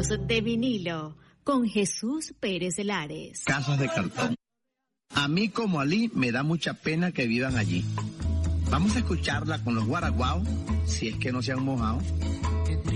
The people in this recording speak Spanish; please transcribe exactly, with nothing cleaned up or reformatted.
Discos de vinilo con Jesús Pérez Lares. Casas de cartón. A mí como Ali me da mucha pena que vivan allí. Vamos a escucharla con los guaraguao, si es que no se han mojado.